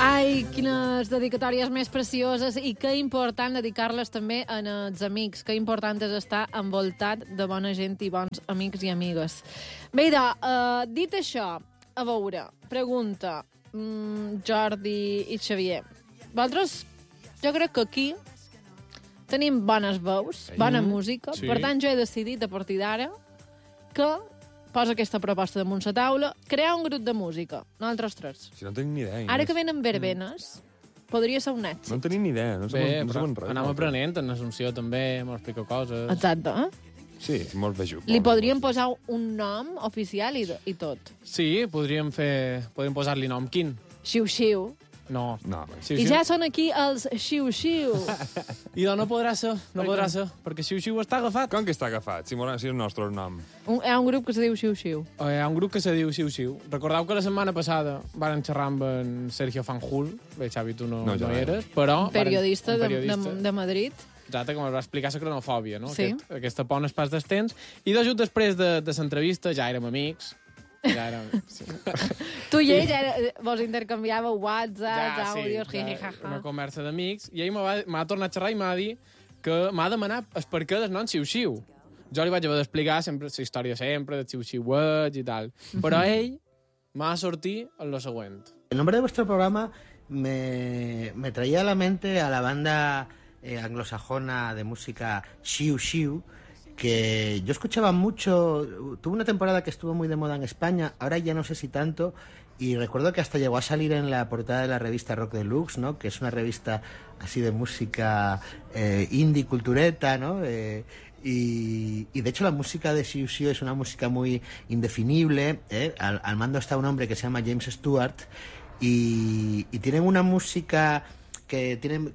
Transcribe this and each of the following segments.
Ai, quines dedicatòries més precioses i que important dedicar-les també als amics. Que important és estar envoltat de bona gent i bons amics i amigues. Bé, dit això, a veure, pregunta, Jordi i Xavier. Vosaltres, jo crec que aquí tenim bones veus, bona música, sí. Per tant jo he decidit a partir d'ara que posa aquesta proposta damunt la taula, crear un grup de música, nosaltres tres. Si no tenim ni idea. Ara que venen verbenes, podria ser un èxit. No tenim ni idea, no Bé, sabem res. anem aprenent, en Assumpció també, m'explica coses. Exacte, Sí, molt bé. Li podríem posar un nom oficial i tot. Sí, podríem posar-li nom. Quin? Xiu-xiu. No. No, I ja són aquí els xiu-xiu. I no podrà ser, perquè Xiu-Xiu està agafat. Com que està agafat, si és el nostre nom? Hi ha un grup que se diu xiu-xiu. Hi ha un grup que se diu Xiu-Xiu. Recordeu que la setmana passada varen xerrar amb en Sergio Fanjul. Bé, Xavi, tu no eres, però... Periodista de Madrid. Exacte, com es va explicar la cronofòbia, no? Sí. Aquesta por en el pas del temps. I de just després de l'entrevista ja érem amics. Sí. Tu i ell vos intercanviàveu WhatsApp, àudios, jijijaja. Una conversa d'amics. I ell m'ha tornat a xerrar i m'ha dit que m'ha demanat el perquè del nom Xiu-Xiu. Jo li vaig haver d'explicar sempre la història de Xiu-Xiuets i tal. Però ell m'ha sortit en lo següent. El nombre de vuestro programa me traía a la mente a la banda anglosajona de música Xiu Xiu, que yo escuchaba mucho. Tuve una temporada que estuvo muy de moda en España, ahora ya no sé si tanto, y recuerdo que hasta llegó a salir en la portada de la revista Rock Deluxe, ¿no? Que es una revista así de música indie, cultureta, ¿no? Y de hecho la música de Xiu Xiu es una música muy indefinible, ¿eh? Al mando está un hombre que se llama James Stewart, y tienen una música que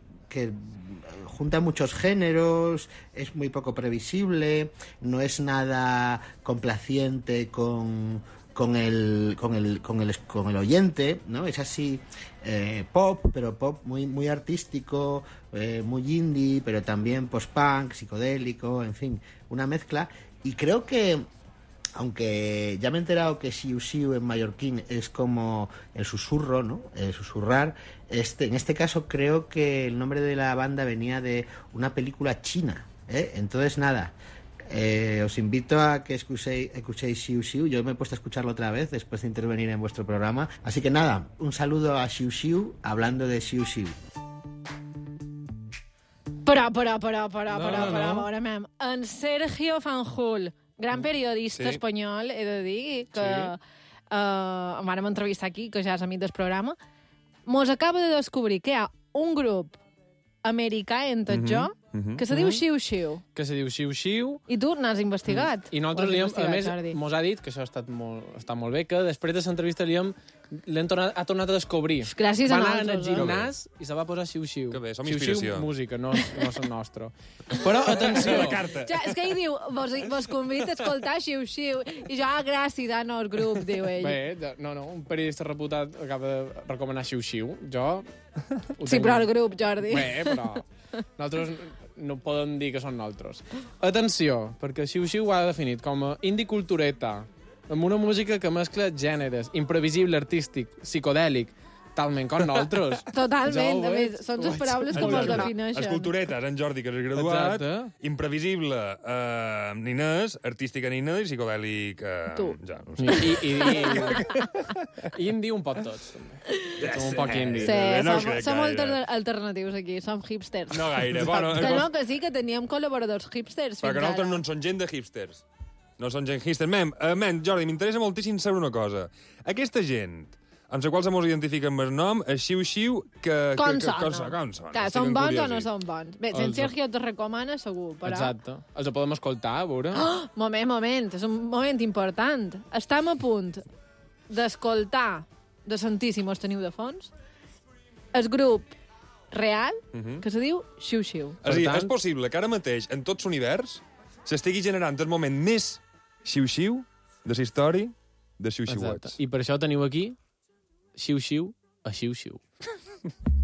junta muchos géneros, es muy poco previsible, no es nada complaciente con el oyente, ¿no? Es así pop, pero pop muy artístico, muy indie, pero también post-punk, psicodélico, en fin, una mezcla. Y creo que, aunque ya me he enterado que Xiu Xiu en mallorquín es como el susurro, ¿no? El susurrar. En este caso creo que el nombre de la banda venía de una película china, ¿eh? Entonces, nada, os invito a que escuchéis Xiu Xiu. Yo me he puesto a escucharlo otra vez después de intervenir en vuestro programa. Así que nada, un saludo a Xiu Xiu hablando de Xiu Xiu. Però, veure, mem. En Sergio Fanjul, gran periodista espanyol, he de dir, que em vàrem entrevistar aquí, que ja és amic del programa, mos acaba de descobrir que hi ha un grup americà, entenc jo, que se diu Xiu Xiu. Que se diu Xiu Xiu. I tu n'has investigat. I nosaltres, a més, mos ha dit, que això està molt bé, que després de l'entrevista ha tornat a descobrir. Gràcies a nosaltres. Va anar al gimnàs i se va posar Xiu Xiu. Que bé, som inspiració. Xiu Xiu, música, no és el nostre. Però, atenció. Ja, és que ell diu, vos convida a escoltar Xiu Xiu. I jo, gràcies, no, el grup, diu ell. Bé, un periodista reputat acaba de recomanar Xiu Xiu. Jo... Sí, però el grup, Jordi. Bé, però nosaltres no podem dir que són nosaltres. Atenció, perquè Xiu Xiu ho ha definit com a indie cultureta, amb una música que mescla gèneres, imprevisible, artístic, psicodèlic, talment com nosaltres. Totalment, a més, són les paraules que mos defineixen. Els culturetes, en Jordi, que és graduat, imprevisible, ninès, artística ninès i psicodèlic... Tu. Ja, no sé. I indie un poc tots, també. Som un poc indie. Sí, som alternatius aquí, som hipsters. No gaire. Que sí, que teníem col·laboradors hipsters. Perquè nosaltres no en són gent de hipsters. No són gent hipsters. Jordi, m'interessa moltíssim saber una cosa. Aquesta gent amb la qual se mos identifica amb el nom, el Xiu Xiu, com sona? Són bons o no són bons? Bé, en Sergio te recomana, segur, però... Exacte. Els podem escoltar, a veure. Moment, és un moment important. Estem a punt d'escoltar, de sentir, si mos teniu de fons, el grup real, que se diu Xiu Xiu. És a dir, és possible que ara mateix, en tot l'univers, s'estigui generant el moment més Xiu Xiu de la història de Xiu Xiuets. I per això teniu aquí Xiu Xiu a Xiu Xiu.